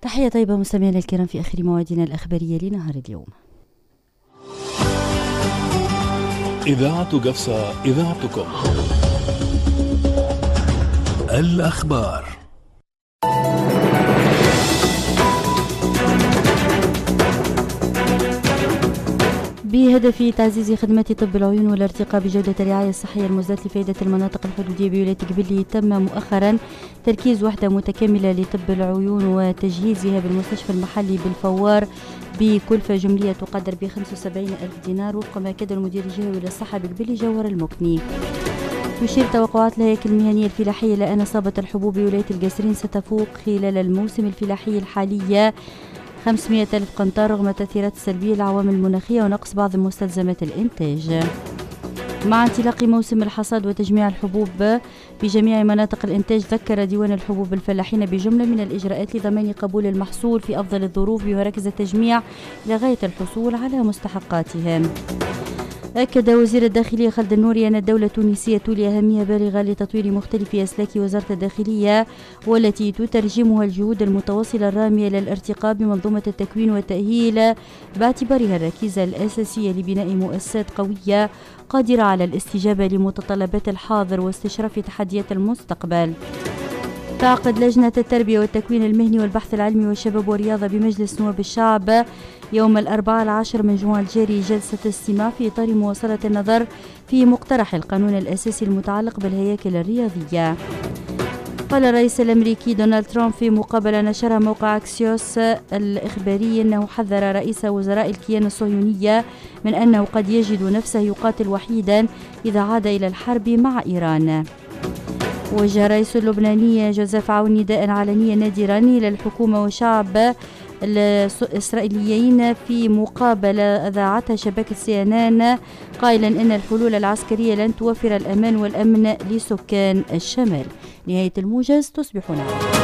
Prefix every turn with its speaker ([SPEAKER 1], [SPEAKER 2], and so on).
[SPEAKER 1] تحية طيبة مستمعينا الكرام في آخر موعدنا الأخبارية لنهار اليوم.
[SPEAKER 2] إذاعة قفصة، إذاعتكم. الأخبار.
[SPEAKER 1] بهدف تعزيز خدمات طب العيون والارتقاء بجودة الرعاية الصحية المزدات لفائدة المناطق الحدودية بولاية قبلي، تم مؤخرا تركيز وحدة متكاملة لطب العيون وتجهيزها بالمستشفى المحلي بالفوار بكلفة جملية تقدر ب 75,000 دينار وفق ما كاد المدير الجهوي للصحة بقبلي جوهر المكني. تشير توقعات الهيئة المهنية الفلاحية إلى أن إصابة الحبوب بولاية القصرين ستفوق خلال الموسم الفلاحي الحالي 500,000 قنطار رغم التأثيرات السلبية للعوامل المناخية ونقص بعض مستلزمات الإنتاج. مع انطلاق موسم الحصاد وتجميع الحبوب بجميع مناطق الإنتاج، ذكر ديوان الحبوب الفلاحين بجملة من الإجراءات لضمان قبول المحصول في أفضل الظروف بمراكز التجميع لغاية الحصول على مستحقاتهم. أكد وزير الداخلية خالد النوري أن الدولة التونسية تولي أهمية بالغة لتطوير مختلف أسلاك وزارة الداخلية، والتي تترجمها الجهود المتواصلة الرامية للارتقاء بمنظومة التكوين والتأهيل باعتبارها الركيزة الأساسية لبناء مؤسسات قوية قادرة على الاستجابة لمتطلبات الحاضر واستشراف تحديات المستقبل. تعقد لجنة التربية والتكوين المهني والبحث العلمي والشباب والرياضة بمجلس نواب الشعب يوم الأربعاء 10 من جوان الجاري جلسة استماع في إطار مواصلة النظر في مقترح القانون الأساسي المتعلق بالهياكل الرياضية. قال الرئيس الأمريكي دونالد ترامب في مقابلة نشرها موقع أكسيوس الإخباري أنه حذر رئيس وزراء الكيان الصهيونية من أنه قد يجد نفسه يقاتل وحيدا إذا عاد إلى الحرب مع إيران. وجه الرئيس اللبناني جوزيف عون نداء علنيا نادرا إلى الحكومة والشعب الإسرائيليين في مقابلة أذاعتها شبكة CNN، قائلا إن الحلول العسكرية لن توفر الأمان والأمن لسكان الشمال. نهاية الموجز، تصبحون على